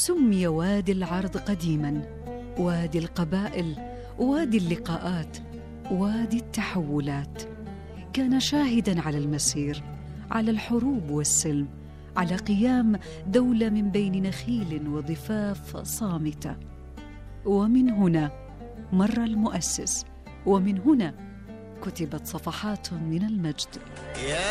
سمي وادي العرض قديماً وادي القبائل، وادي اللقاءات، وادي التحولات. كان شاهداً على المسير، على الحروب والسلم، على قيام دولة من بين نخيل وضفاف صامتة. ومن هنا مر المؤسس، ومن هنا كتبت صفحات من المجد.